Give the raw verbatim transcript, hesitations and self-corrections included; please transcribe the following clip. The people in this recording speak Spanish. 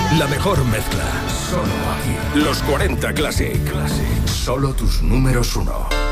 La mejor mezcla. Solo aquí. Los cuarenta Classic. Classic. Solo tus números uno.